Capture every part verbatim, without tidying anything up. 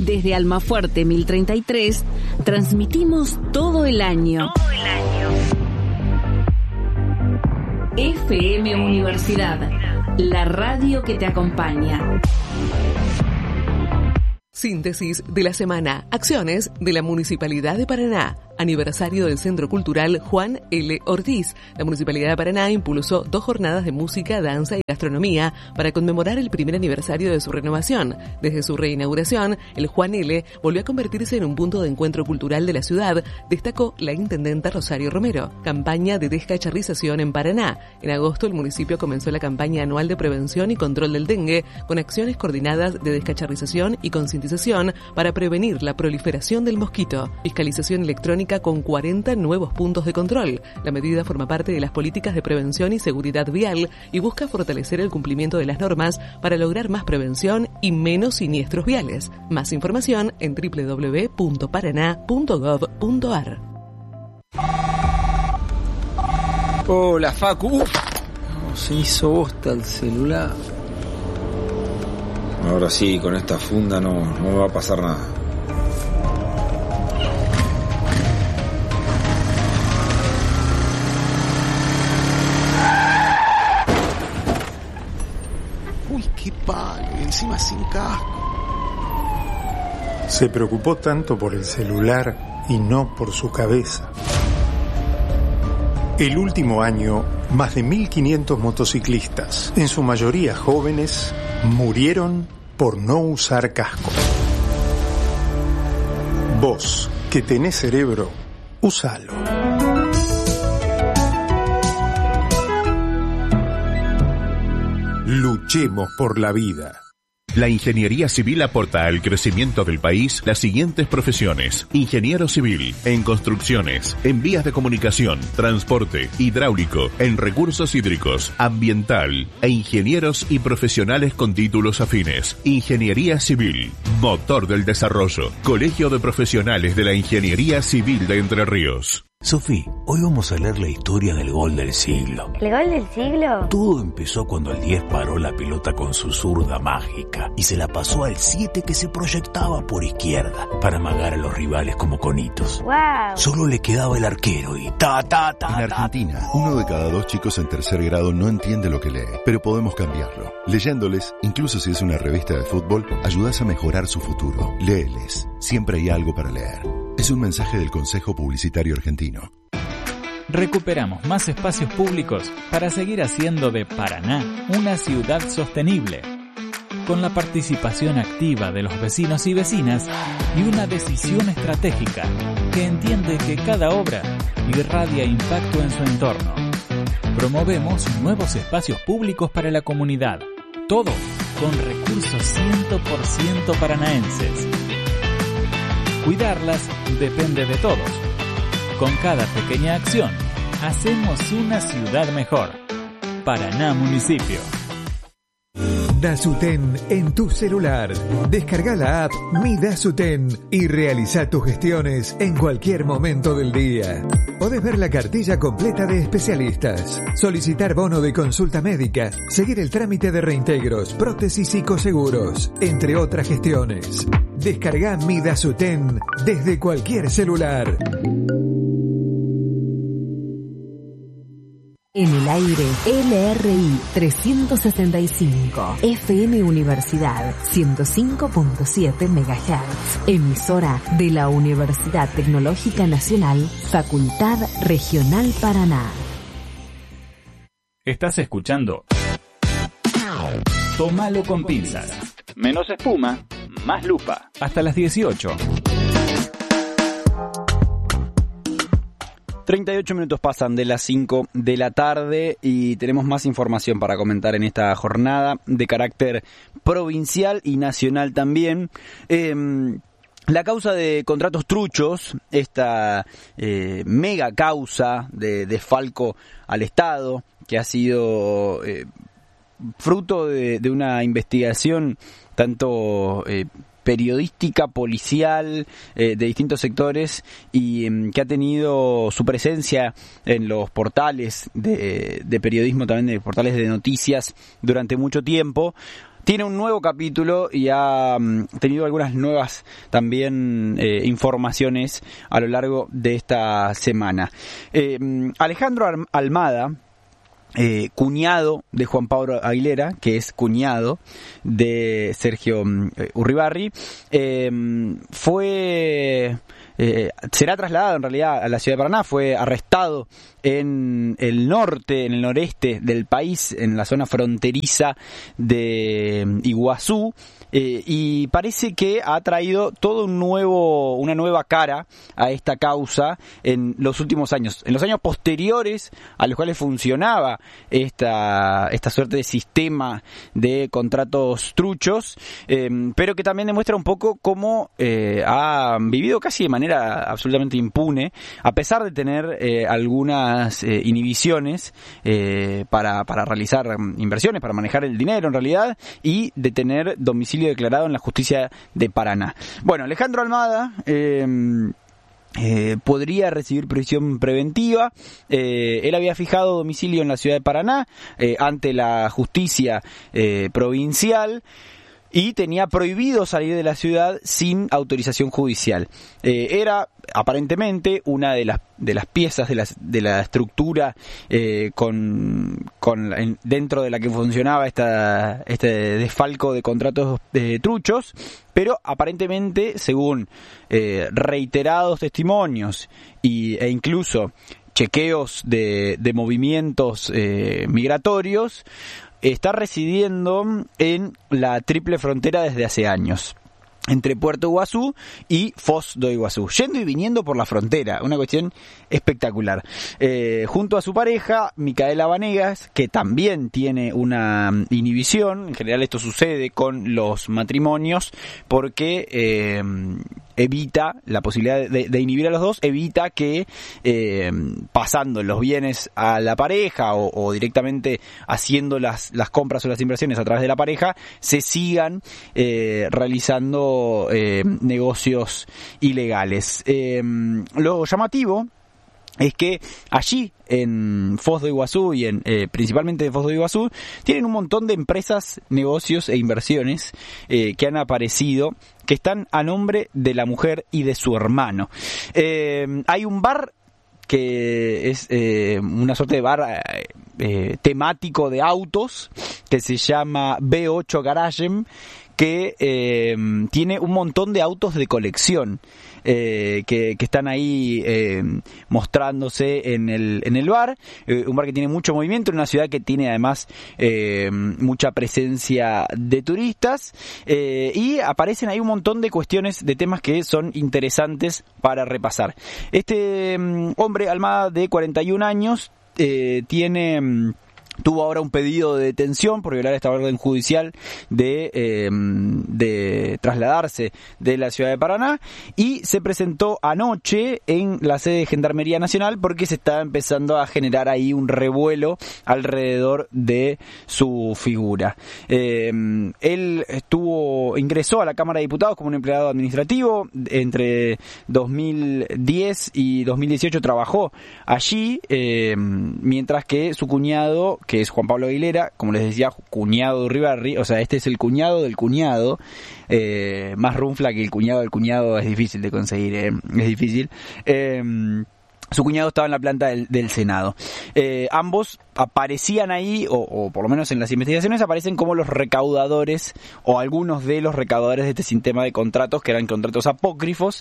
Desde Almafuerte mil treinta y tres, transmitimos todo el año. Todo el año. F M Universidad, la radio que te acompaña. Síntesis de la semana. Acciones de la Municipalidad de Paraná. Aniversario del Centro Cultural Juan L. Ortiz. La Municipalidad de Paraná impulsó dos jornadas de música, danza y gastronomía para conmemorar el primer aniversario de su renovación. Desde su reinauguración, el Juan L. volvió a convertirse en un punto de encuentro cultural de la ciudad, destacó la intendenta Rosario Romero. Campaña de descacharrización en Paraná. En agosto, el municipio comenzó la campaña anual de prevención y control del dengue, con acciones coordinadas de descacharrización y concientización para prevenir la proliferación del mosquito. Fiscalización electrónica con cuarenta nuevos puntos de control. La medida forma parte de las políticas de prevención y seguridad vial y busca fortalecer el cumplimiento de las normas para lograr más prevención y menos siniestros viales. Más información en doble u doble u doble u punto paraná punto gov punto ar. Hola, Facu. Uf, no, se hizo bosta el celular. Ahora sí, con esta funda no, no me va a pasar nada. Uy, qué palo, encima sin casco. Se preocupó tanto por el celular y no por su cabeza. El último año, más de mil quinientos motociclistas, en su mayoría jóvenes, murieron por no usar casco. Vos, que tenés cerebro, úsalo. Luchemos por la vida. La ingeniería civil aporta al crecimiento del país las siguientes profesiones: ingeniero civil, en construcciones, en vías de comunicación, transporte, hidráulico, en recursos hídricos, ambiental, e ingenieros y profesionales con títulos afines. Ingeniería civil, motor del desarrollo. Colegio de Profesionales de la Ingeniería Civil de Entre Ríos. Sofi, hoy vamos a leer la historia del gol del siglo. ¿El gol del siglo? Todo empezó cuando el diez paró la pelota con su zurda mágica y se la pasó al siete, que se proyectaba por izquierda para amagar a los rivales como conitos. ¡Wow! Solo le quedaba el arquero y ta, ta, ta, En Argentina, ta. uno de cada dos chicos en tercer grado no entiende lo que lee, pero podemos cambiarlo. Leyéndoles, incluso si es una revista de fútbol, ayudas a mejorar su futuro. Léeles, siempre hay algo para leer. Es un mensaje del Consejo Publicitario Argentino. Recuperamos más espacios públicos para seguir haciendo de Paraná una ciudad sostenible, con la participación activa de los vecinos y vecinas y una decisión estratégica que entiende que cada obra irradia impacto en su entorno. Promovemos nuevos espacios públicos para la comunidad, todo con recursos cien por ciento paranaenses. Cuidarlas depende de todos. Con cada pequeña acción, hacemos una ciudad mejor. Paraná Municipio. Dasuten en tu celular. Descarga la app Mi Dasuten y realiza tus gestiones en cualquier momento del día. Podés ver la cartilla completa de especialistas, solicitar bono de consulta médica, seguir el trámite de reintegros, prótesis y coseguros, entre otras gestiones. Descarga Mi Dasuten desde cualquier celular. En el aire, L R I trescientos sesenta y cinco, F M Universidad ciento cinco punto siete megahertz, emisora de la Universidad Tecnológica Nacional, Facultad Regional Paraná. Estás escuchando Tómalo con pinzas. Menos espuma, más lupa. Hasta las dieciocho. treinta y ocho minutos pasan de las cinco de la tarde y tenemos más información para comentar en esta jornada de carácter provincial y nacional también. Eh, La causa de contratos truchos, esta eh, mega causa de desfalco al Estado, que ha sido eh, fruto de, de una investigación tanto eh, periodística, policial, eh, de distintos sectores y eh, que ha tenido su presencia en los portales de, de periodismo, también de portales de noticias durante mucho tiempo. tiene un nuevo capítulo y ha um, tenido algunas nuevas también eh, informaciones a lo largo de esta semana. Eh, Alejandro Almada, Eh, cuñado de Juan Pablo Aguilera, que es cuñado de Sergio eh, Urribarri, eh, fue eh, será trasladado en realidad a la ciudad de Paraná. Fue arrestado en el norte, en el noreste del país, en la zona fronteriza de Iguazú. Eh, y parece que ha traído todo un nuevo, una nueva cara a esta causa en los últimos años, en los años posteriores a los cuales funcionaba esta, esta suerte de sistema de contratos truchos, eh, pero que también demuestra un poco cómo eh, ha vivido casi de manera absolutamente impune, a pesar de tener eh, algunas eh, inhibiciones eh, para, para realizar inversiones, para manejar el dinero en realidad, y de tener domicilio declarado en la justicia de Paraná. Bueno, Alejandro Almada eh, eh, podría recibir prisión preventiva. Eh, él había fijado domicilio en la ciudad de Paraná eh, ante la justicia eh, provincial, y tenía prohibido salir de la ciudad sin autorización judicial. Eh, era aparentemente una de las de las piezas de la, de la estructura eh, con, con en, dentro de la que funcionaba esta, este desfalco de contratos eh, truchos, pero aparentemente, según eh, reiterados testimonios y, e incluso chequeos de, de movimientos eh, migratorios, está residiendo en la triple frontera desde hace años, entre Puerto Iguazú y Foz do Iguazú, yendo y viniendo por la frontera, una cuestión espectacular. Eh, junto a su pareja, Micaela Vanegas, que también tiene una inhibición. En general esto sucede con los matrimonios porque eh, evita la posibilidad de, de inhibir a los dos, evita que eh, pasando los bienes a la pareja o, o directamente haciendo las, las compras o las inversiones a través de la pareja, se sigan eh, realizando eh, negocios ilegales. Eh, lo llamativo es que allí en Foz do Iguazú y en eh, principalmente en Foz do Iguazú tienen un montón de empresas, negocios e inversiones eh, que han aparecido, que están a nombre de la mujer y de su hermano. Eh, hay un bar que es eh, una suerte de bar eh, temático de autos que se llama B ocho Garage, que eh, tiene un montón de autos de colección eh, que, que están ahí eh, mostrándose en el, en el bar. Eh, un bar que tiene mucho movimiento, en una ciudad que tiene además eh, mucha presencia de turistas, eh, y aparecen ahí un montón de cuestiones, de temas que son interesantes para repasar. Este um, hombre, Almada, de cuarenta y un años, eh, tiene... Um, tuvo ahora un pedido de detención por violar esta orden judicial de, eh, de trasladarse de la ciudad de Paraná, y se presentó anoche en la sede de Gendarmería Nacional porque se está empezando a generar ahí un revuelo alrededor de su figura. Eh, él estuvo, ingresó a la Cámara de Diputados como un empleado administrativo. Entre dos mil diez y dos mil dieciocho trabajó allí, eh, mientras que su cuñado, que es Juan Pablo Aguilera, como les decía, cuñado de Urribarri, o sea, este es el cuñado del cuñado, eh, más runfla que el cuñado del cuñado, es difícil de conseguir, eh, es difícil. Eh, su cuñado estaba en la planta del, del Senado. Eh, ambos aparecían ahí, o, o por lo menos en las investigaciones aparecen como los recaudadores, o algunos de los recaudadores de este sistema de contratos, que eran contratos apócrifos,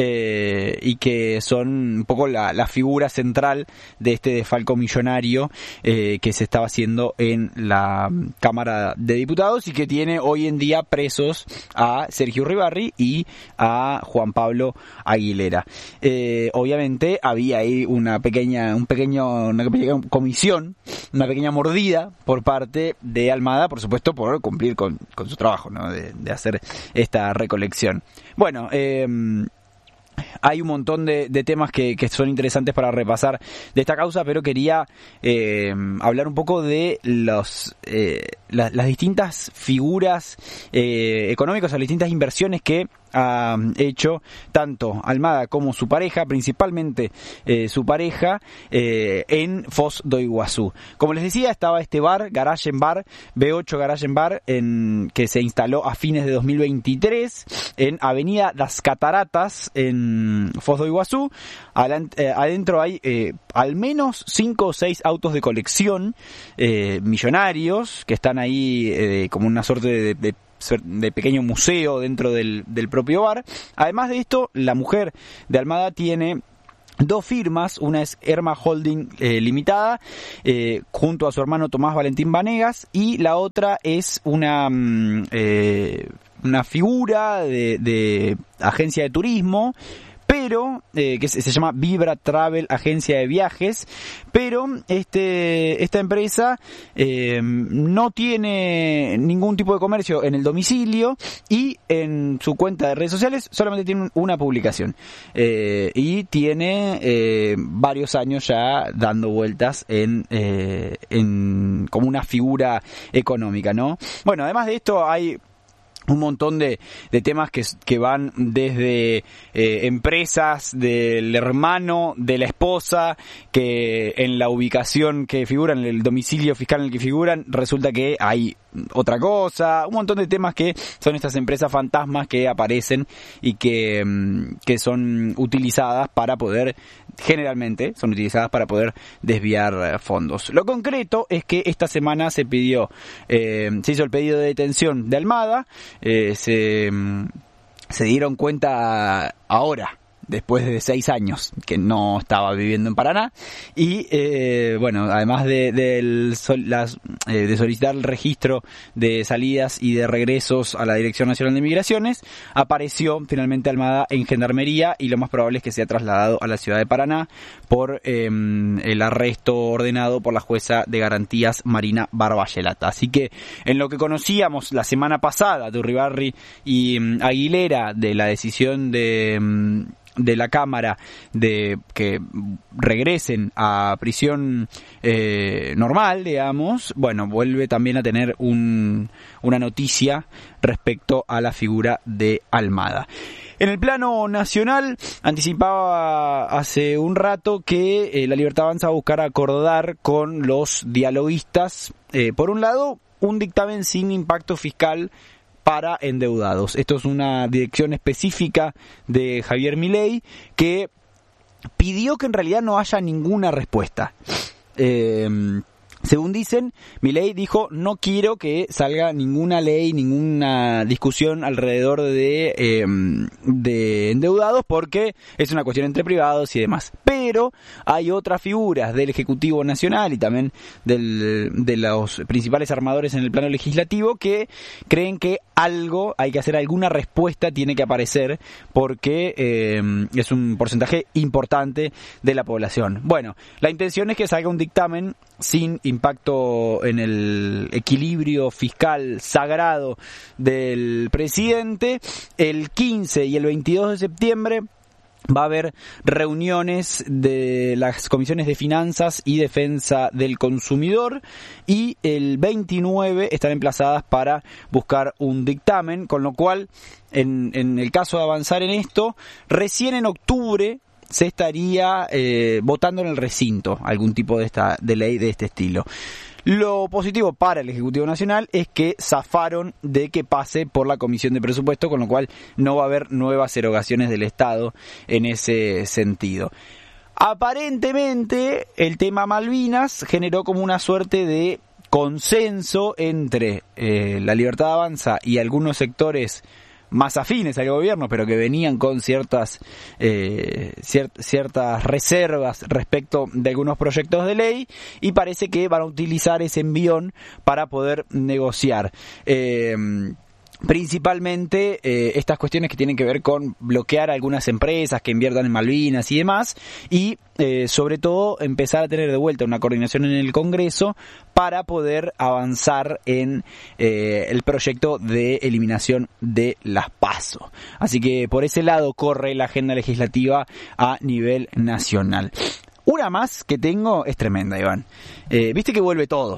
eh, y que son un poco la, la figura central de este desfalco millonario eh, que se estaba haciendo en la Cámara de Diputados, y que tiene hoy en día presos a Sergio Urribarri y a Juan Pablo Aguilera. Eh, obviamente había ahí una pequeña, un pequeño, una pequeña comisión, una pequeña mordida por parte de Almada, por supuesto, por cumplir con, con su trabajo, ¿no? De, de hacer esta recolección. Bueno, eh, hay un montón de, de temas que, que son interesantes para repasar de esta causa, pero quería eh, hablar un poco de los... Eh, la, las distintas figuras eh, económicas, las distintas inversiones que ha hecho tanto Almada como su pareja, principalmente eh, su pareja, eh, en Foz do Iguazú. Como les decía, estaba este bar, Garage and Bar, B ocho Garage and Bar, en, que se instaló a fines de dos mil veintitrés en Avenida das Cataratas, en Foz do Iguazú. Adent, eh, adentro hay eh, al menos cinco o seis autos de colección eh, millonarios que están ahí eh, como una suerte de, de de pequeño museo dentro del, del propio bar. Además de esto, la mujer de Almada tiene dos firmas, una es Erma Holding eh, Limitada, eh, junto a su hermano Tomás Valentín Vanegas, y la otra es una eh, una figura de, de agencia de turismo, pero eh, que se, se llama Vibra Travel, agencia de viajes, pero este esta empresa eh, no tiene ningún tipo de comercio en el domicilio y en su cuenta de redes sociales solamente tiene una publicación eh, y tiene eh, varios años ya dando vueltas en, eh, en como una figura económica, ¿no? Bueno, además de esto hay un montón de, de temas que, que van desde eh, empresas del hermano, de la esposa, que en la ubicación que figuran, en el domicilio fiscal en el que figuran, resulta que hay otra cosa, un montón de temas que son estas empresas fantasmas que aparecen y que, que son utilizadas para poder, generalmente son utilizadas para poder desviar fondos. Lo concreto es que esta semana se pidió, eh, se hizo el pedido de detención de Almada. Eh, se, se dieron cuenta ahora, después de seis años que no estaba viviendo en Paraná, y eh, bueno, además de, de, el, las, eh, de solicitar el registro de salidas y de regresos a la Dirección Nacional de Migraciones, apareció finalmente Almada en Gendarmería y lo más probable es que sea trasladado a la ciudad de Paraná por eh, el arresto ordenado por la jueza de garantías Marina Barbayelata. Así que en lo que conocíamos la semana pasada de Uribarri y um, Aguilera de la decisión de um, de la Cámara de que regresen a prisión eh, normal, digamos, bueno, vuelve también a tener un, una noticia respecto a la figura de Almada. En el plano nacional, anticipaba hace un rato que eh, La Libertad Avanza va a buscar acordar con los dialoguistas, eh, por un lado, un dictamen sin impacto fiscal para endeudados. Esto es una dirección específica de Javier Milei que pidió que en realidad no haya ninguna respuesta. Eh, según dicen, Milei dijo: no quiero que salga ninguna ley, ninguna discusión alrededor de, eh, de endeudados porque es una cuestión entre privados y demás. Pero hay otras figuras del Ejecutivo Nacional y también del, de los principales armadores en el plano legislativo que creen que algo, hay que hacer alguna respuesta, tiene que aparecer porque eh, es un porcentaje importante de la población. Bueno, la intención es que salga un dictamen sin impacto en el equilibrio fiscal sagrado del presidente. El quince y el veintidós de septiembre va a haber reuniones de las comisiones de Finanzas y Defensa del Consumidor y el veintinueve están emplazadas para buscar un dictamen, con lo cual, en, en el caso de avanzar en esto, recién en octubre se estaría eh, votando en el recinto algún tipo de esta de ley de este estilo. Lo positivo para el Ejecutivo Nacional es que zafaron de que pase por la Comisión de Presupuesto, con lo cual no va a haber nuevas erogaciones del Estado en ese sentido. Aparentemente, el tema Malvinas generó como una suerte de consenso entre eh, La Libertad Avanza y algunos sectores más afines al gobierno, pero que venían con ciertas eh, cier- ciertas reservas respecto de algunos proyectos de ley, y parece que van a utilizar ese envión para poder negociar. Eh, Principalmente eh, estas cuestiones que tienen que ver con bloquear a algunas empresas que inviertan en Malvinas y demás, y eh, sobre todo empezar a tener de vuelta una coordinación en el Congreso para poder avanzar en eh, el proyecto de eliminación de las PASO. Así que por ese lado corre la agenda legislativa a nivel nacional. Una más que tengo es tremenda, Iván. Eh, Viste que vuelve todo.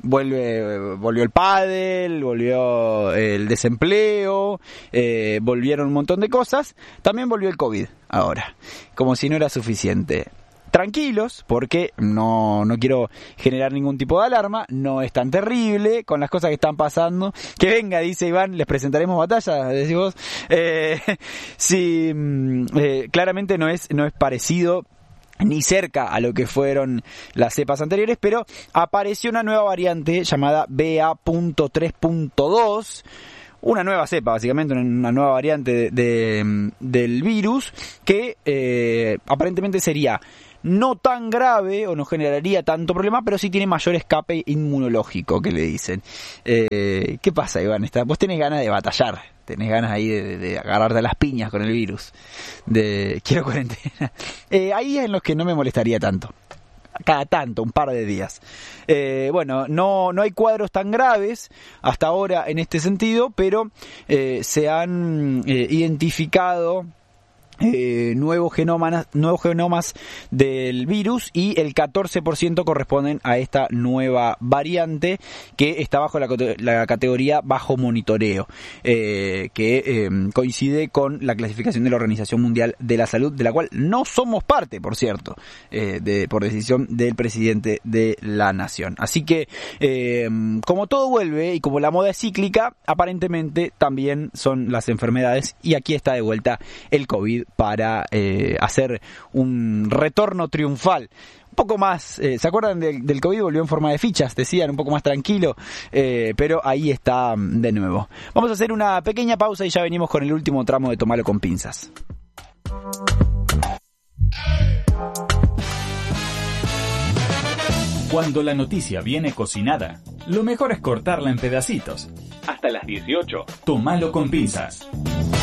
vuelve, volvió el pádel, volvió el desempleo, eh, volvieron un montón de cosas. También volvió el COVID ahora, como si no era suficiente. Tranquilos, porque no, no quiero generar ningún tipo de alarma, no es tan terrible con las cosas que están pasando. Que venga, dice Iván, les presentaremos batalla, decís vos. Eh, sí, eh, claramente no es, no es parecido ni cerca a lo que fueron las cepas anteriores, pero apareció una nueva variante llamada B A punto tres punto dos. Una nueva cepa, básicamente, una nueva variante de, de, del virus que eh, aparentemente sería no tan grave o no generaría tanto problema, pero sí tiene mayor escape inmunológico, que le dicen. Eh, ¿Qué pasa, Iván? Vos tenés ganas de batallar, tenés ganas ahí de, de, de agarrarte a las piñas con el virus. De quiero cuarentena. Eh, hay días en los que no me molestaría tanto. Cada tanto, un par de días. Eh, bueno, no, no hay cuadros tan graves hasta ahora en este sentido, pero eh, se han eh, identificado Eh, nuevos genomas, nuevos genomas del virus, y el catorce por ciento corresponden a esta nueva variante que está bajo la, la categoría bajo monitoreo, eh, que eh, coincide con la clasificación de la Organización Mundial de la Salud, de la cual no somos parte, por cierto, eh, de, por decisión del presidente de la nación. Así que eh, como todo vuelve y como la moda es cíclica, aparentemente también son las enfermedades, y aquí está de vuelta el COVID para eh, hacer un retorno triunfal. Un poco más, eh, ¿se acuerdan del, del COVID? Volvió en forma de fichas, decían, un poco más tranquilo, eh, pero ahí está de nuevo. Vamos a hacer una pequeña pausa y ya venimos con el último tramo de Tomalo con Pinzas. Cuando la noticia viene cocinada, lo mejor es cortarla en pedacitos. Hasta las dieciocho. Tomalo con pinzas.